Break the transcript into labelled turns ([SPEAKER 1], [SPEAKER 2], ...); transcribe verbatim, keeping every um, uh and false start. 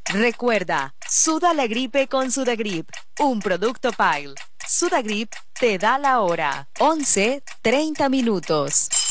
[SPEAKER 1] Recuerda, suda la gripe con Sudagrip, un producto Pile. Sudagrip te da la hora. once, treinta minutos.